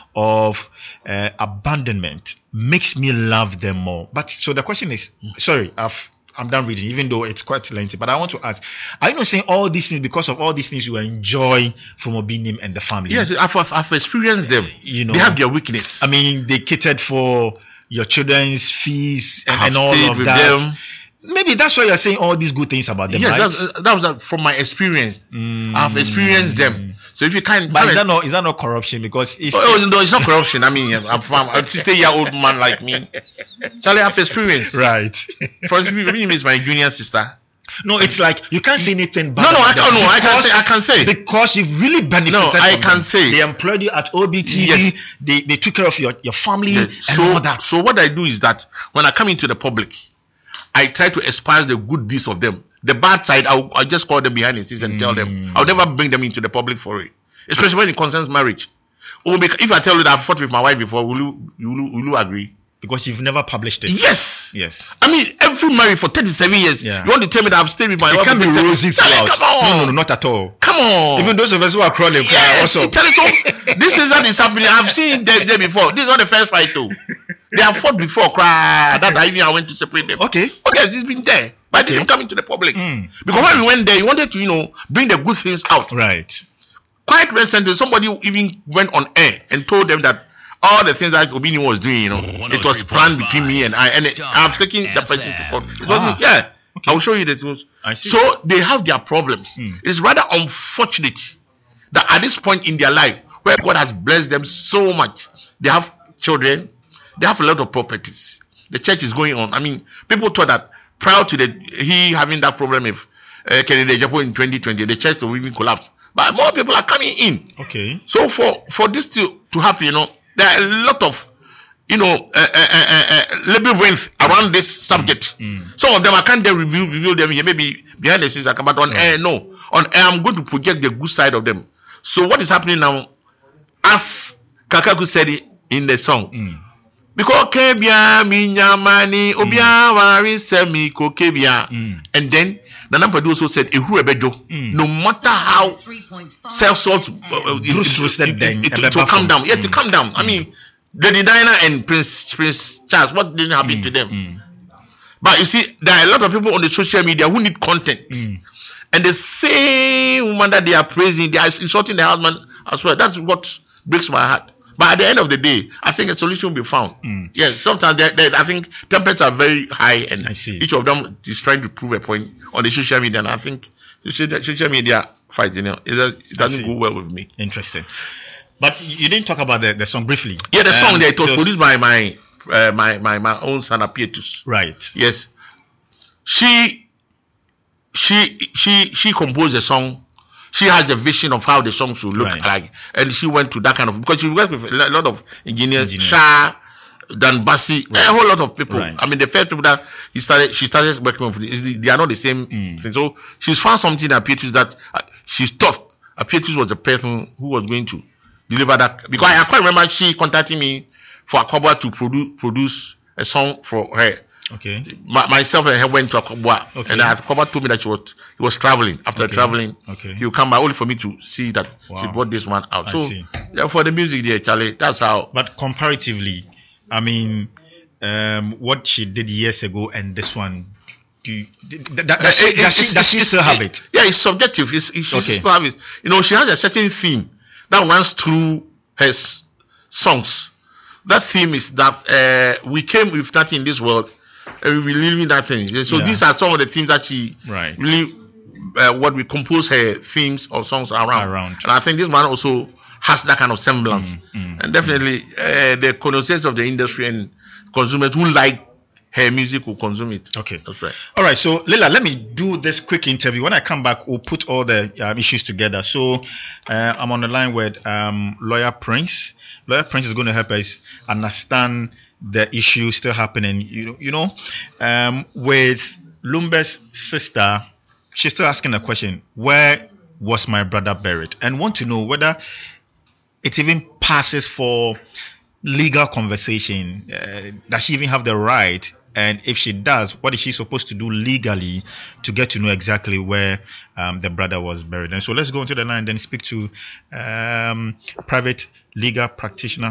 of abandonment makes me love them more. But so the question is, sorry, I'm done reading, even though it's quite lengthy. But I want to ask, are you not saying all these things because of all these things you enjoy from Obinim and the family? Yes, I've experienced them. You know, they have their weakness. I mean, they catered for your children's fees and all of that. Them. Maybe that's why you're saying all these good things about them. Yes, right? that was from my experience. I've experienced them. So if you can't, but is that not corruption? Because if no, it's not corruption. I mean, I'm a 60-year-old man like me. Charlie, I've experienced. Right. For example, is my junior sister. No, it's like you can't say anything bad. No, I can say because you've really benefited. No, I can them. Say they employed you at OBTV. Yes. They took care of your family and all that. So what I do is that when I come into the public, I try to espouse the good deeds of them. The bad side, I'll just call them behind the scenes and tell them. I'll never bring them into the public for it, especially when it concerns marriage. If I tell you that I've fought with my wife before, will you agree? Because you've never published it. Yes. I mean, every marriage for 37 years. Yeah. You want to tell me that I've stayed with my wife? It can't be rosy throughout. Come on. No, not at all. Come on. Even those of us who are crawling. Yes. Also. This is what is happening. I've seen them there before. This is not the first fight though. They have fought before. I went to separate them. Okay. It's been there. But it didn't come into the public. Because when we went there, you wanted to, bring the good things out. Right. Quite recently, somebody even went on air and told them that all the things that Obinim was doing, it was planned between me and I. And I'm taking the person to court. Okay. I will show you the tools. I see. So they have their problems. It's rather unfortunate that at this point in their life, where God has blessed them so much, they have children, they have a lot of properties. The church is going on. I mean, people thought that prior to he having that problem with Kennedy Japan in 2020, the church will even collapse. But more people are coming in. Okay. So for this to happen, there are a lot of labyrinth around this subject. Some of them I can't reveal them here, maybe behind the scenes I come, but on air, no. On air I'm going to project the good side of them. So what is happening now, as Kakaku said it in the song, because kebia minyamani obia wari semi ko kebia, and then the number also said no matter how self-salt to come down, to come down. I mean, the Diana and Prince Charles, what didn't happen to them? But you see, there are a lot of people on the social media who need content, and the same woman that they are praising, they are insulting the husband as well. That's what breaks my heart. But at the end of the day, I think a solution will be found. Yes, sometimes I think temperatures are very high, and each of them is trying to prove a point on the social media. And I think the social media fight, it doesn't go well with me. Interesting. But you didn't talk about the song briefly. Yeah, the song it was produced by my own son Apietus. Right. Yes. She composed the song. She has a vision of how the song should look like, and she went to that kind of, because she worked with a lot of engineers. Shah, Dan Bassi, a whole lot of people. I mean, the first people that she started working with, they are not the same thing. So she's found something that Apietus that she's thought Apietus was the person who was going to deliver that, because I quite remember she contacting me for Akwaboah to produce a song for her. Okay. Myself and her went to Akwaboah, and Akwaboah told me that he was traveling. After traveling, he will come back only for me to see that she brought this one out. For the music there, Charlie, that's how. But comparatively, I mean, what she did years ago and this one, does she still have it? Yeah, it's subjective. She still have it. She has a certain theme that runs through her songs. That theme is that we came with nothing in this world, and we will live in that thing. So these are some of the themes that she really what we compose her themes or songs around. And I think this one also has that kind of semblance. And definitely the connoisseurs of the industry and consumers who like her music will consume it. Okay. That's right. All right. So, Leila, let me do this quick interview. When I come back, we'll put all the issues together. So, I'm on the line with Lawyer Prince. Lawyer Prince is going to help us understand the issue still happening. With Lumbe's sister, she's still asking a question: where was my brother buried? And want to know whether it even passes for legal conversation. Does she even have the right? And if she does, what is she supposed to do legally to get to know exactly where the brother was buried? And so let's go into the line and then speak to private legal practitioner